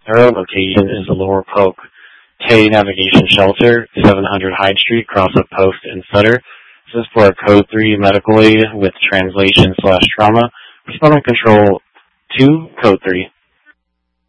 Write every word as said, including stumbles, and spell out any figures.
Our location is the Lower Polk Tay Navigation Shelter, seven hundred Hyde Street, Crossup Post in Sutter. This is for a Code three medical aid with translation slash trauma. Respondent control two, Code three.